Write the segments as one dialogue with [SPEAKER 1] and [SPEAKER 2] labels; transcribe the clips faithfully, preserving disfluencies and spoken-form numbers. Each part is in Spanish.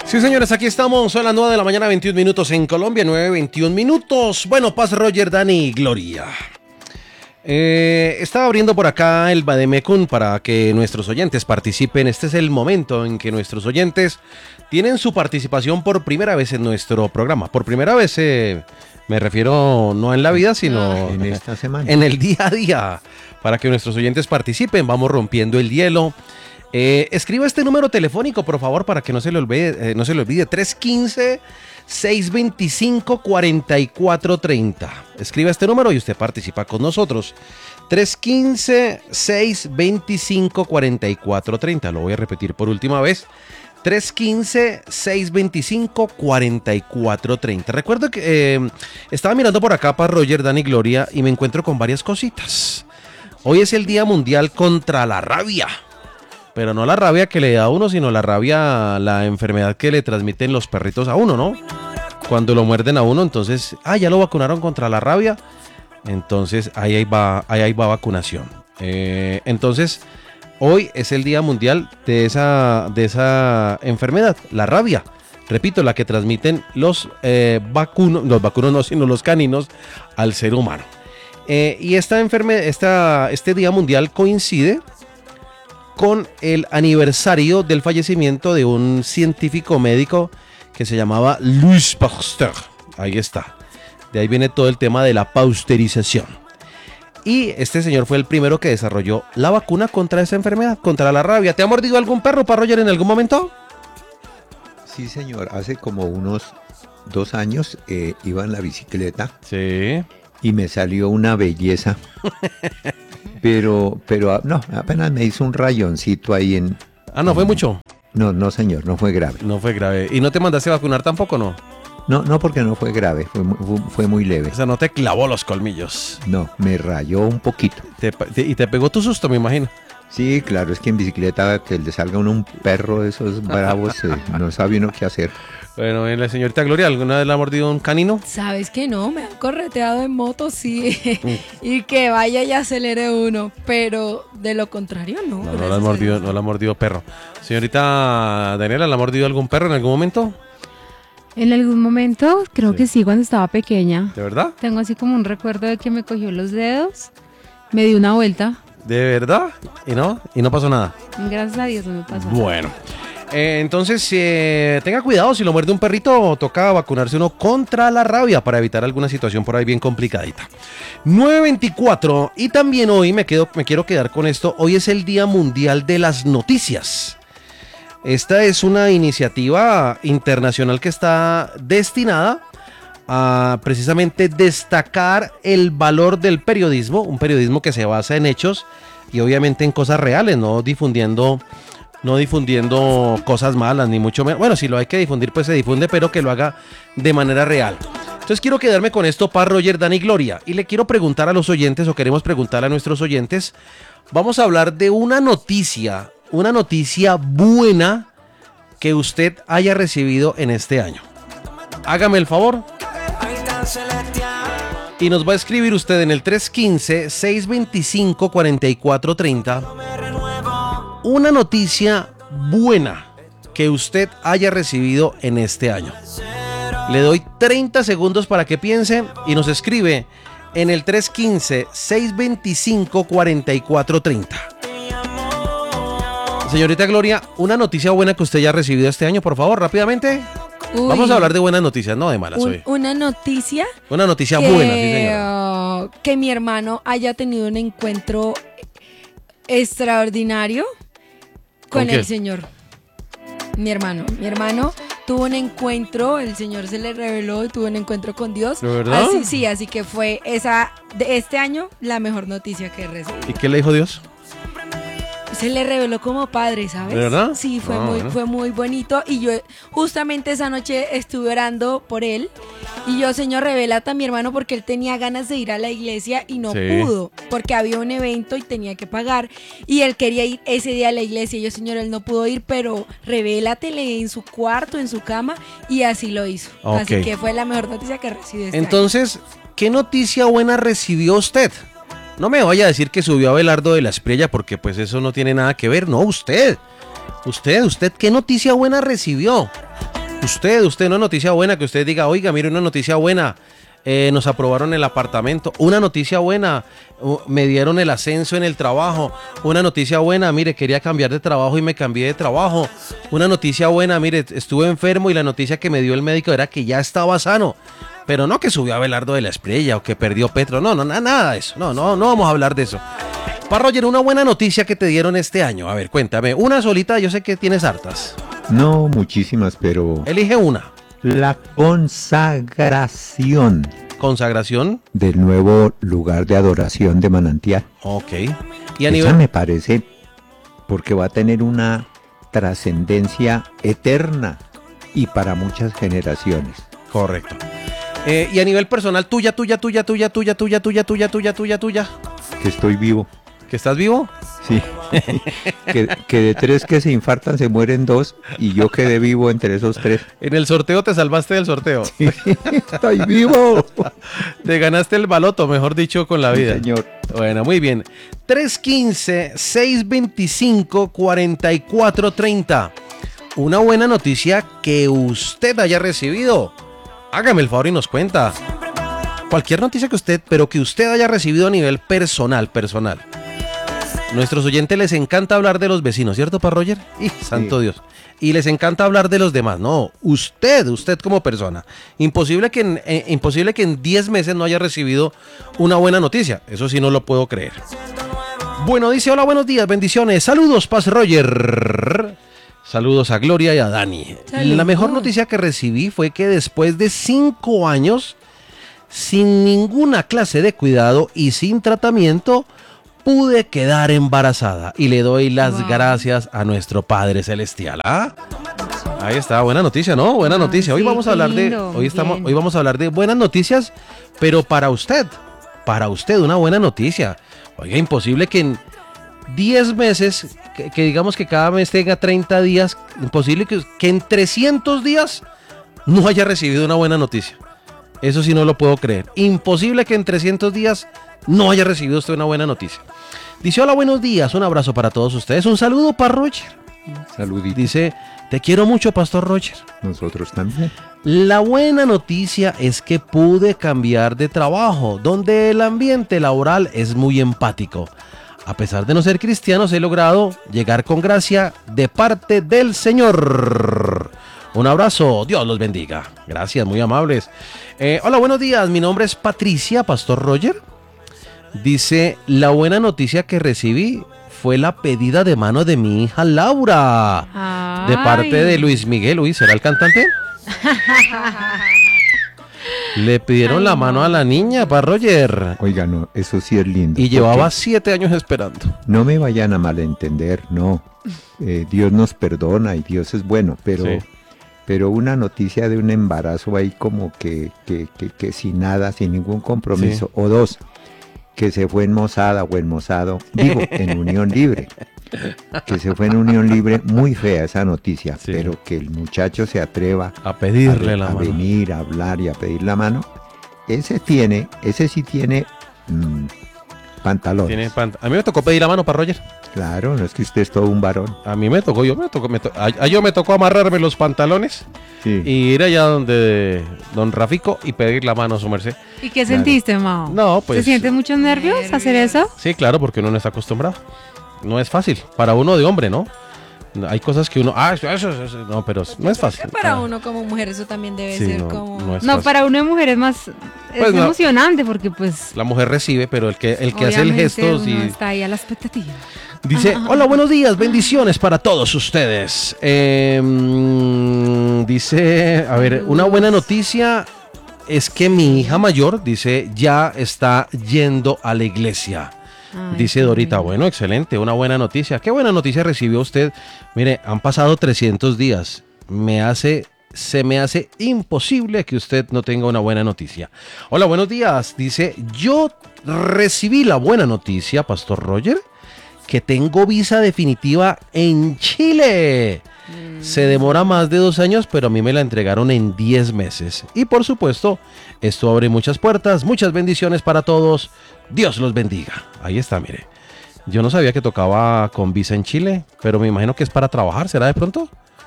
[SPEAKER 1] Sí, señores, aquí estamos, son las nueve de la mañana, veintiún minutos en Colombia, nueve veintiún minutos. Bueno, Paz, Roger, Dani y Gloria. Eh, estaba abriendo por acá el Bademecum para que nuestros oyentes participen. Este es el momento en que nuestros oyentes tienen su participación por primera vez en nuestro programa. Por primera vez, eh, me refiero no en la vida, sino
[SPEAKER 2] en esta semana,
[SPEAKER 1] en el día a día, para que nuestros oyentes participen. Vamos rompiendo el hielo. Eh, escriba este número telefónico, por favor, para que no se le olvide, eh, no se le olvide, tres uno cinco, seis dos cinco, cuatro cuatro tres cero. Escriba este número y usted participa con nosotros. tres uno cinco, seis dos cinco, cuatro cuatro tres cero. Lo voy a repetir por última vez. tres uno cinco, seis dos cinco, cuatro cuatro tres cero. Recuerdo que eh, estaba mirando por acá para Roger, Dani, Gloria, y me encuentro con varias cositas. Hoy es el Día Mundial contra la Rabia. Pero no la rabia que le da a uno, sino la rabia, la enfermedad que le transmiten los perritos a uno, ¿no? Cuando lo muerden a uno, entonces, ah, ya lo vacunaron contra la rabia. Entonces, ahí, ahí, va, ahí, ahí va vacunación. Eh, entonces, hoy es el Día Mundial de esa, de esa enfermedad, la rabia. Repito, la que transmiten los eh, vacunos, los vacunos no, sino los caninos al ser humano. Eh, y esta enfermedad, esta, este Día Mundial coincide con el aniversario del fallecimiento de un científico médico que se llamaba Louis Pasteur. Ahí está. De ahí viene todo el tema de la pasteurización. Y este señor fue el primero que desarrolló la vacuna contra esa enfermedad, contra la rabia. ¿Te ha mordido algún perro, para Roger, en algún momento?
[SPEAKER 2] Sí, señor. Hace como unos dos años eh, iba en la bicicleta.
[SPEAKER 1] Sí.
[SPEAKER 2] Y me salió una belleza. Pero, pero no, apenas me hizo un rayoncito ahí en...
[SPEAKER 1] Ah, ¿no fue mucho?
[SPEAKER 2] No, no, señor, no fue grave.
[SPEAKER 1] No fue grave. ¿Y no te mandaste a vacunar tampoco, no?
[SPEAKER 2] No, no, porque no fue grave, fue, fue muy leve.
[SPEAKER 1] O sea, no te clavó los colmillos.
[SPEAKER 2] No, me rayó un poquito.
[SPEAKER 1] Te, te, y te pegó tu susto, me imagino.
[SPEAKER 2] Sí, claro, es que en bicicleta que le salga uno un perro de esos bravos, eh, no sabe uno qué hacer.
[SPEAKER 1] Bueno, la señorita Gloria, ¿alguna vez le ha mordido un canino?
[SPEAKER 3] Sabes que no, me han correteado en moto, sí, y que vaya y acelere uno, pero de lo contrario no.
[SPEAKER 1] No, no la ha mordido, no la ha mordido perro. Señorita Daniela, ¿la ha mordido algún perro en algún momento?
[SPEAKER 4] En algún momento, creo sí. que sí, cuando estaba pequeña.
[SPEAKER 1] ¿De verdad?
[SPEAKER 4] Tengo así como un recuerdo de que me cogió los dedos, me dio una vuelta.
[SPEAKER 1] ¿De verdad? ¿Y no? ¿Y no pasó nada?
[SPEAKER 4] Gracias a Dios no me pasó
[SPEAKER 1] Bueno. Nada. Eh, entonces, eh, tenga cuidado, si lo muerde un perrito, toca vacunarse uno contra la rabia para evitar alguna situación por ahí bien complicadita. nueve veinticuatro, y también hoy me, quedo, me quiero quedar con esto, hoy es el Día Mundial de las Noticias. Esta es una iniciativa internacional que está destinada a precisamente destacar el valor del periodismo, un periodismo que se basa en hechos y obviamente en cosas reales, no difundiendo... No difundiendo cosas malas, ni mucho menos. Bueno, si lo hay que difundir, pues se difunde, pero que lo haga de manera real. Entonces quiero quedarme con esto para Roger, Dani y Gloria. Y le quiero preguntar a los oyentes, o queremos preguntar a nuestros oyentes. Vamos a hablar de una noticia, una noticia buena que usted haya recibido en este año. Hágame el favor. Y nos va a escribir usted en el tres uno cinco, seis dos cinco, cuatro cuatro tres cero. Una noticia buena que usted haya recibido en este año. Le doy treinta segundos para que piense y nos escribe en el tres uno cinco, seis dos cinco, cuatro cuatro tres cero. Señorita Gloria, una noticia buena que usted haya recibido este año, por favor, rápidamente. Uy, Vamos a hablar de buenas noticias, no de malas
[SPEAKER 3] un,
[SPEAKER 1] hoy.
[SPEAKER 3] Una noticia.
[SPEAKER 1] Una noticia
[SPEAKER 3] que,
[SPEAKER 1] buena, sí, señora.
[SPEAKER 3] Uh, que mi hermano haya tenido un encuentro extraordinario con el Señor. Mi hermano, mi hermano tuvo un encuentro, el Señor se le reveló y tuvo un encuentro con Dios.
[SPEAKER 1] ¿De verdad?
[SPEAKER 3] Así, sí, así que fue esa de este año la mejor noticia que recibí.
[SPEAKER 1] ¿Y qué le dijo Dios?
[SPEAKER 3] Se le reveló como padre, ¿sabes?
[SPEAKER 1] ¿De verdad?
[SPEAKER 3] Sí, fue,
[SPEAKER 1] ah,
[SPEAKER 3] muy,
[SPEAKER 1] bueno.
[SPEAKER 3] fue muy bonito. Y yo justamente esa noche estuve orando por él. Y yo, Señor, revélate a mi hermano porque él tenía ganas de ir a la iglesia y no
[SPEAKER 1] sí.
[SPEAKER 3] pudo. Porque había un evento y tenía que pagar. Y él quería ir ese día a la iglesia. Y yo, Señor, él no pudo ir, pero revélatele en su cuarto, en su cama. Y así lo hizo.
[SPEAKER 1] Okay.
[SPEAKER 3] Así que fue la mejor noticia que recibí este
[SPEAKER 1] Entonces,
[SPEAKER 3] año.
[SPEAKER 1] ¿qué noticia buena recibió usted? No me vaya a decir que subió a Abelardo de la Espriella porque pues eso no tiene nada que ver. No, usted. Usted, usted, ¿qué noticia buena recibió? Usted, usted, una noticia buena que usted diga, oiga, mire, una noticia buena. Eh, nos aprobaron el apartamento. Una noticia buena, uh, me dieron el ascenso en el trabajo. Una noticia buena, mire, quería cambiar de trabajo y me cambié de trabajo. Una noticia buena, mire, estuve enfermo y la noticia que me dio el médico era que ya estaba sano. Pero no que subió a Abelardo de la Espriella o que perdió Petro. No, no, na- nada de eso. No, no, no vamos a hablar de eso. Pa' Roger, una buena noticia que te dieron este año. A ver, cuéntame. Una solita, yo sé que tienes hartas.
[SPEAKER 2] No, muchísimas, pero
[SPEAKER 1] Elige una.
[SPEAKER 2] la consagración
[SPEAKER 1] Consagración.
[SPEAKER 2] del nuevo lugar de adoración de Manantial.
[SPEAKER 1] Ok. Y a
[SPEAKER 2] Esa
[SPEAKER 1] nivel...
[SPEAKER 2] me parece porque va a tener una trascendencia eterna y para muchas generaciones.
[SPEAKER 1] Correcto. Eh, y a nivel personal, tuya, tuya, tuya, tuya, tuya, tuya, tuya, tuya, tuya, tuya, tuya.
[SPEAKER 2] Que estoy vivo.
[SPEAKER 1] ¿Que estás vivo?
[SPEAKER 2] Sí. que, que de tres que se infartan se mueren dos y yo quedé vivo entre esos tres.
[SPEAKER 1] En el sorteo te salvaste del sorteo.
[SPEAKER 2] ¡Estoy vivo!
[SPEAKER 1] Te ganaste el baloto, mejor dicho, con la
[SPEAKER 2] Sí,
[SPEAKER 1] vida.
[SPEAKER 2] señor.
[SPEAKER 1] Bueno, muy bien. tres uno cinco, seis dos cinco, cuatro cuatro tres cero. Una buena noticia que usted haya recibido. Hágame el favor y nos cuenta. Cualquier noticia que usted, pero que usted haya recibido a nivel personal, personal. Nuestros oyentes les encanta hablar de los vecinos, ¿cierto, pa' Roger? Y santo
[SPEAKER 2] Sí.
[SPEAKER 1] Dios. Y les encanta hablar de los demás. No, usted, usted como persona. Imposible que en, eh, imposible que en diez meses no haya recibido una buena noticia. Eso sí no lo puedo creer. Bueno, dice, hola, buenos días, bendiciones. Saludos, Paz Roger. Saludos a Gloria y a Dani.
[SPEAKER 3] Saludos.
[SPEAKER 1] La mejor noticia que recibí fue que después de cinco años, sin ninguna clase de cuidado y sin tratamiento, pude quedar embarazada. Y le doy las
[SPEAKER 4] Wow.
[SPEAKER 1] gracias a nuestro Padre Celestial. ¿Ah? Ahí está, buena noticia, ¿no? Buena
[SPEAKER 4] Ah,
[SPEAKER 1] noticia. Hoy
[SPEAKER 4] sí,
[SPEAKER 1] vamos a
[SPEAKER 4] qué
[SPEAKER 1] hablar
[SPEAKER 4] lindo,
[SPEAKER 1] de. Hoy estamos,
[SPEAKER 4] bien.
[SPEAKER 1] hoy vamos a hablar de buenas noticias, pero para usted. Para usted, una buena noticia. Oiga, imposible que en diez meses, que, que digamos que cada mes tenga treinta días, imposible que, que en trescientos días no haya recibido una buena noticia. Eso sí no lo puedo creer. Imposible que en trescientos días no haya recibido usted una buena noticia. Dice, hola, buenos días, un abrazo para todos ustedes. Un saludo para Roger.
[SPEAKER 2] Saludito.
[SPEAKER 1] Dice, te quiero mucho, Pastor Roger.
[SPEAKER 2] Nosotros también.
[SPEAKER 1] La buena noticia es que pude cambiar de trabajo, donde el ambiente laboral es muy empático. A pesar de no ser cristianos, he logrado llegar con gracia de parte del Señor. Un abrazo, Dios los bendiga. Gracias, muy amables. Eh, hola, buenos días, mi nombre es Patricia, Pastor Roger. Dice, la buena noticia que recibí fue la pedida de mano de mi hija Laura. De parte de Luis Miguel. Uy, ¿será el cantante? Le pidieron
[SPEAKER 4] Ay,
[SPEAKER 1] la
[SPEAKER 4] no.
[SPEAKER 1] mano a la niña, para Roger.
[SPEAKER 2] Oiga, no, eso sí es lindo.
[SPEAKER 1] Y llevaba
[SPEAKER 2] porque
[SPEAKER 1] siete años esperando.
[SPEAKER 2] No me vayan a malentender, no. Eh, Dios nos perdona y Dios es bueno, pero,
[SPEAKER 1] Sí.
[SPEAKER 2] pero una noticia de un embarazo ahí como que, que, que, que sin nada, sin ningún compromiso. O dos, que se fue enmozada o enmozado, digo, en unión libre. Que se fue en unión libre, muy fea esa noticia,
[SPEAKER 1] Sí.
[SPEAKER 2] pero que el muchacho se atreva
[SPEAKER 1] A pedirle
[SPEAKER 2] a,
[SPEAKER 1] la
[SPEAKER 2] a
[SPEAKER 1] mano.
[SPEAKER 2] venir, a hablar y a pedir la mano. Ese tiene, ese sí tiene mm, pantalones.
[SPEAKER 1] Tiene pant- a mí me tocó pedir la mano, para Roger.
[SPEAKER 2] Claro, no es que usted es todo un varón.
[SPEAKER 1] A mí me tocó, yo me tocó, me to- a, a yo me tocó amarrarme los pantalones
[SPEAKER 2] Sí.
[SPEAKER 1] y ir allá donde don Rafico y pedir la mano a su merced.
[SPEAKER 4] ¿Y qué
[SPEAKER 2] Claro.
[SPEAKER 4] sentiste, Mao?
[SPEAKER 1] No, pues.
[SPEAKER 4] ¿Se sienten muchos nervios hacer eso?
[SPEAKER 1] Sí, claro, porque uno no está acostumbrado. No es fácil. Para uno de hombre, ¿no? Hay cosas que uno. Ah, eso, eso, eso, no, pero no es fácil.
[SPEAKER 3] Para
[SPEAKER 1] Ah,
[SPEAKER 3] uno como mujer eso también debe
[SPEAKER 1] sí,
[SPEAKER 3] ser
[SPEAKER 1] no,
[SPEAKER 3] como...
[SPEAKER 1] no es
[SPEAKER 4] No,
[SPEAKER 1] fácil.
[SPEAKER 4] para uno de mujer es más es
[SPEAKER 1] Pues no.
[SPEAKER 4] emocionante porque pues
[SPEAKER 1] La mujer recibe, pero el que, el que hace el
[SPEAKER 4] obviamente
[SPEAKER 1] gesto
[SPEAKER 4] uno
[SPEAKER 1] sí.
[SPEAKER 4] está ahí a la expectativa.
[SPEAKER 1] Dice, hola, buenos días, bendiciones para todos ustedes. Eh, mm, dice, a ver, una buena noticia es que mi hija mayor, dice, ya está yendo a la iglesia.
[SPEAKER 4] Ay,
[SPEAKER 1] Dice
[SPEAKER 4] qué
[SPEAKER 1] Dorita,
[SPEAKER 4] lindo.
[SPEAKER 1] bueno, excelente, una buena noticia. ¿Qué buena noticia recibió usted? Mire, han pasado trescientos días. Me hace, se me hace imposible que usted no tenga una buena noticia. Hola, buenos días. Dice, yo recibí la buena noticia, Pastor Roger, que tengo visa definitiva en Chile. Se demora más de dos años, pero a mí me la entregaron en diez meses. Y por supuesto, esto abre muchas puertas, muchas bendiciones para todos. Dios los bendiga. Ahí está, mire. Yo no sabía que tocaba con visa en Chile, pero me imagino que es para trabajar, ¿será de pronto?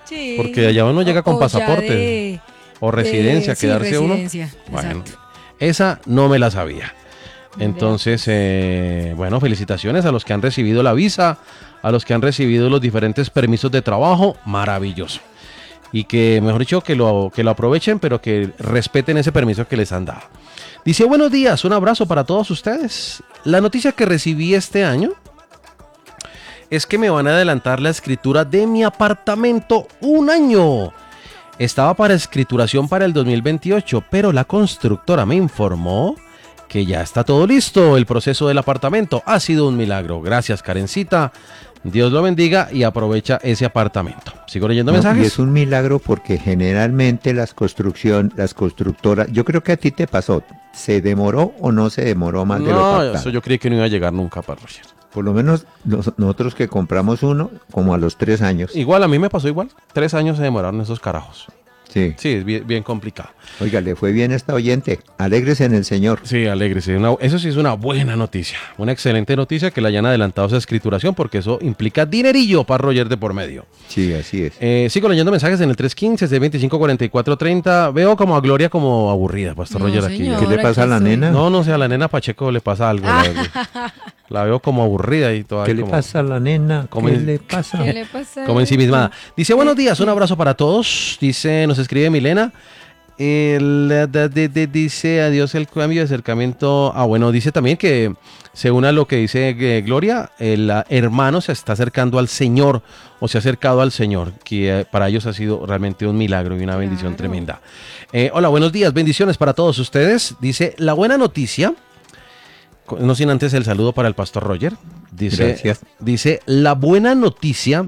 [SPEAKER 3] Sí.
[SPEAKER 1] Porque allá uno llega con
[SPEAKER 3] O- o ya
[SPEAKER 1] pasaporte
[SPEAKER 3] de-
[SPEAKER 1] o residencia,
[SPEAKER 3] de- sí,
[SPEAKER 1] quedarse
[SPEAKER 3] residencia,
[SPEAKER 1] uno. Bueno,
[SPEAKER 3] exacto.
[SPEAKER 1] esa no me la sabía. Entonces, eh, bueno, felicitaciones a los que han recibido la visa, a los que han recibido los diferentes permisos de trabajo, maravilloso. Y que, mejor dicho, que lo, que lo aprovechen, pero que respeten ese permiso que les han dado. Dice, buenos días, un abrazo para todos ustedes. La noticia que recibí este año es que me van a adelantar la escritura de mi apartamento un año. Estaba para escrituración para el dos mil veintiocho, pero la constructora me informó que ya está todo listo. El proceso del apartamento ha sido un milagro. Gracias, Karencita. Dios lo bendiga y aprovecha ese apartamento. ¿Sigo leyendo
[SPEAKER 2] No,
[SPEAKER 1] mensajes?
[SPEAKER 2] y es un milagro porque generalmente las construcción, las constructoras, yo creo que a ti te pasó, ¿se demoró o no se demoró más de lo
[SPEAKER 1] No,
[SPEAKER 2] pactado?
[SPEAKER 1] eso yo creí que no iba a llegar nunca, para Roger.
[SPEAKER 2] Por lo menos los- nosotros que compramos uno, como a los tres años.
[SPEAKER 1] Igual, a mí me pasó igual. Tres años se demoraron esos carajos.
[SPEAKER 2] Sí.
[SPEAKER 1] Sí, es bien, bien complicado.
[SPEAKER 2] Oiga, le fue bien a esta oyente. Alégrese en el Señor.
[SPEAKER 1] Sí, alégrese. Una- eso sí es una buena noticia. Una excelente noticia que le hayan adelantado esa escrituración porque eso implica dinerillo para Roger de por medio.
[SPEAKER 2] Sí, así es.
[SPEAKER 1] Eh, sigo leyendo mensajes en el tres quince, seis veinticinco, cuarenta y cuatro treinta. Veo como a Gloria como aburrida, Pastor
[SPEAKER 3] No,
[SPEAKER 1] Roger, aquí.
[SPEAKER 3] señor,
[SPEAKER 2] ¿Qué le pasa a la
[SPEAKER 3] aquí estoy.
[SPEAKER 2] nena?
[SPEAKER 1] No, no sé, a la nena Pacheco le pasa algo. La, la veo como aburrida y toda.
[SPEAKER 2] ¿Qué le
[SPEAKER 1] como-
[SPEAKER 2] pasa a la nena?
[SPEAKER 1] como
[SPEAKER 2] ¿Qué
[SPEAKER 1] en-
[SPEAKER 2] le pasa?
[SPEAKER 3] ¿Qué le pasa?
[SPEAKER 1] Como ensimismada. Dice, buenos días, un abrazo para todos. Dice, nos escribe Milena. El, de- de- de- dice, adiós el cambio de acercamiento. Ah, bueno, dice también que, según a lo que dice eh, Gloria, el ah, hermano se está acercando al Señor, o se ha acercado al Señor, que eh, para ellos ha sido realmente un milagro y una bendición
[SPEAKER 3] Claro.
[SPEAKER 1] tremenda. Eh, hola, buenos días, bendiciones para todos ustedes. Dice, la buena noticia, co- no sin antes el saludo para el Pastor Roger. Dice,
[SPEAKER 2] Gracias.
[SPEAKER 1] dice, la buena noticia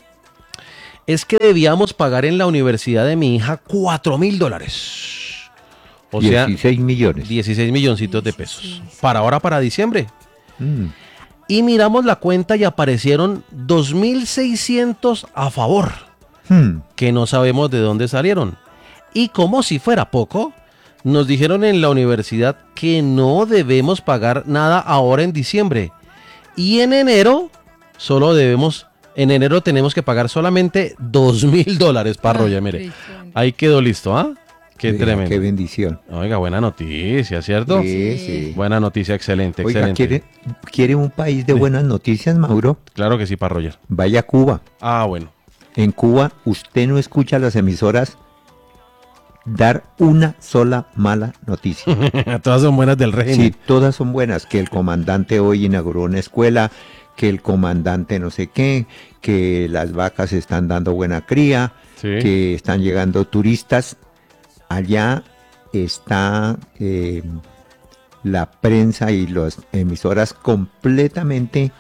[SPEAKER 1] es que debíamos pagar en la universidad de mi hija cuatro mil dólares. O sea,
[SPEAKER 2] dieciséis millones.
[SPEAKER 1] dieciséis milloncitos de pesos. Para ahora, para diciembre.
[SPEAKER 2] Mm.
[SPEAKER 1] Y miramos la cuenta y aparecieron dos mil seiscientos a favor,
[SPEAKER 2] Hmm.
[SPEAKER 1] que no sabemos de dónde salieron. Y como si fuera poco, nos dijeron en la universidad que no debemos pagar nada ahora en diciembre. Y en enero solo debemos, en enero tenemos que pagar solamente dos mil dólares para
[SPEAKER 3] Ah,
[SPEAKER 1] Roger, mire.
[SPEAKER 3] rico.
[SPEAKER 1] Ahí quedó listo, ¿ah? Qué
[SPEAKER 2] Vea,
[SPEAKER 1] tremendo.
[SPEAKER 2] Qué bendición.
[SPEAKER 1] Oiga, buena noticia, ¿cierto?
[SPEAKER 2] Sí, sí.
[SPEAKER 1] Buena noticia, excelente,
[SPEAKER 2] Oiga,
[SPEAKER 1] excelente.
[SPEAKER 2] ¿quiere, ¿quiere un país de buenas noticias, Mauro?
[SPEAKER 1] Claro que sí, para Roger.
[SPEAKER 2] Vaya a Cuba.
[SPEAKER 1] Ah, bueno.
[SPEAKER 2] En Cuba, usted no escucha las emisoras dar una sola mala noticia.
[SPEAKER 1] Todas son buenas del régimen.
[SPEAKER 2] Sí, todas son buenas. Que el comandante hoy inauguró una escuela, que el comandante no sé qué, que las vacas están dando buena cría,
[SPEAKER 1] Sí.
[SPEAKER 2] que están llegando turistas. Allá está eh, la prensa y las emisoras completamente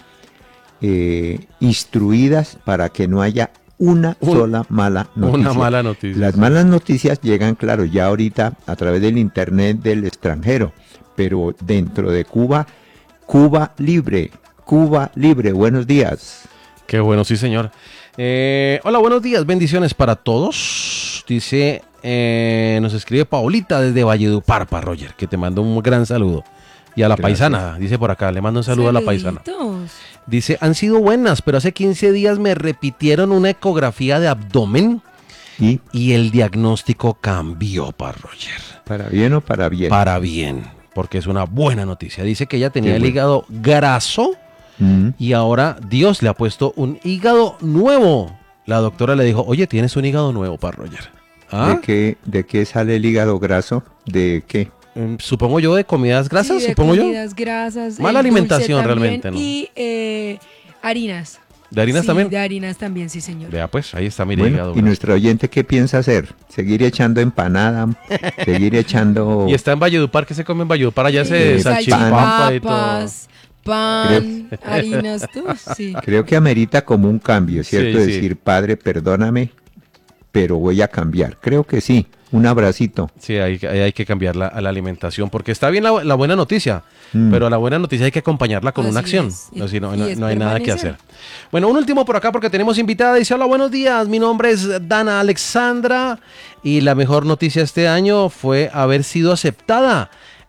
[SPEAKER 2] eh, instruidas para que no haya una
[SPEAKER 1] Un-
[SPEAKER 2] sola mala noticia.
[SPEAKER 1] Una mala noticia.
[SPEAKER 2] Las malas noticias llegan, claro, ya ahorita a través del internet del extranjero, pero dentro de Cuba, Cuba libre, Cuba libre, buenos días.
[SPEAKER 1] Qué bueno, sí, señor. Eh, hola, buenos días, bendiciones para todos. Dice, eh, nos escribe Paulita desde Valledupar, para Roger, que te mando un gran saludo. Y a la
[SPEAKER 2] Gracias.
[SPEAKER 1] paisana, dice por acá, le mando un saludo a la paisana.
[SPEAKER 3] Saluditos.
[SPEAKER 1] Dice, han sido buenas, pero hace quince días me repitieron una ecografía de abdomen
[SPEAKER 2] Y
[SPEAKER 1] y el diagnóstico cambió, para Roger.
[SPEAKER 2] para bien o para bien.
[SPEAKER 1] Para bien, porque es una buena noticia. Dice que ella tenía
[SPEAKER 2] Qué
[SPEAKER 1] el
[SPEAKER 2] bueno.
[SPEAKER 1] hígado graso
[SPEAKER 2] Mm.
[SPEAKER 1] y ahora Dios le ha puesto un hígado nuevo. La doctora le dijo, oye, tienes un hígado nuevo, para Roger. ¿Ah?
[SPEAKER 2] ¿De qué, ¿De qué sale el hígado graso? ¿De qué?
[SPEAKER 1] Mm, Supongo yo de comidas grasas,
[SPEAKER 3] Sí, de
[SPEAKER 1] supongo yo.
[SPEAKER 3] comidas grasas.
[SPEAKER 1] Mala
[SPEAKER 3] el dulce
[SPEAKER 1] alimentación
[SPEAKER 3] también,
[SPEAKER 1] realmente, ¿no?
[SPEAKER 3] Y eh, harinas.
[SPEAKER 1] ¿De harinas
[SPEAKER 3] Sí,
[SPEAKER 1] también?
[SPEAKER 3] de harinas también, sí, señor.
[SPEAKER 1] Vea, pues, ahí está mi
[SPEAKER 2] Bueno,
[SPEAKER 1] hígado
[SPEAKER 2] ¿y
[SPEAKER 1] graso.
[SPEAKER 2] nuestro oyente qué piensa hacer? ¿Seguir echando empanada? ¿Seguir echando...?
[SPEAKER 1] Y está en Valledupar, ¿qué se come en Valledupar? Allá se
[SPEAKER 2] Sí,
[SPEAKER 1] salchipapa y todo.
[SPEAKER 3] salchipapas, pan, harinas, tú, sí.
[SPEAKER 2] Creo que amerita como un cambio, ¿cierto?
[SPEAKER 1] Sí, sí.
[SPEAKER 2] Decir, padre, perdóname, pero voy a cambiar. Creo que sí. Un abracito.
[SPEAKER 1] Sí, hay, hay, hay que cambiar la, a la alimentación, porque está bien la, la buena noticia,
[SPEAKER 2] Mm.
[SPEAKER 1] pero la buena noticia hay que acompañarla con una
[SPEAKER 3] Así
[SPEAKER 1] acción.
[SPEAKER 3] es.
[SPEAKER 1] No, si no,
[SPEAKER 3] Y
[SPEAKER 1] no-
[SPEAKER 3] es
[SPEAKER 1] no hay nada que
[SPEAKER 3] permanecer.
[SPEAKER 1] hacer. Bueno, un último por acá porque tenemos invitada. Dice, hola, buenos días, mi nombre es Dana Alexandra y la mejor noticia este año fue haber sido aceptada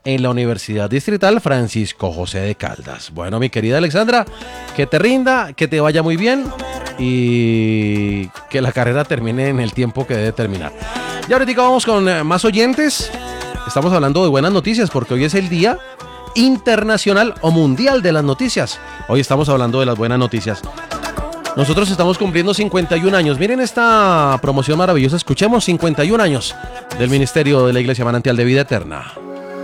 [SPEAKER 1] en la Universidad Distrital Francisco José de Caldas. Bueno, mi querida Alexandra, que te rinda, que te vaya muy bien y que la carrera termine en el tiempo que debe terminar. Y ahorita vamos con eh, más oyentes. Estamos hablando de buenas noticias porque hoy es el Día Internacional o Mundial de las Noticias. Hoy estamos hablando de las buenas noticias. Nosotros estamos cumpliendo cincuenta y un años. Miren esta promoción maravillosa. Escuchemos cincuenta y un años del Ministerio de la Iglesia Manantial de Vida Eterna.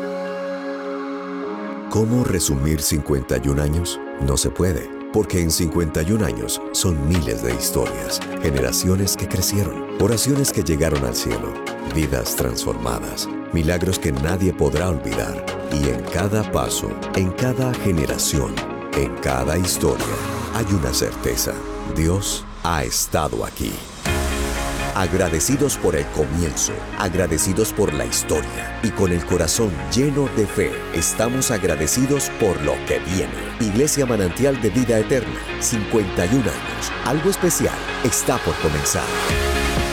[SPEAKER 5] ¿Cómo resumir cincuenta y un años? No se puede, porque en cincuenta y un años son miles de historias, generaciones que crecieron, oraciones que llegaron al cielo, vidas transformadas, milagros que nadie podrá olvidar. Y en cada paso, en cada generación, en cada historia, hay una certeza: Dios ha estado aquí. Agradecidos por el comienzo, agradecidos por la historia y con el corazón lleno de fe, estamos agradecidos por lo que viene. Iglesia Manantial de Vida Eterna, cincuenta y un años. Algo especial está por comenzar.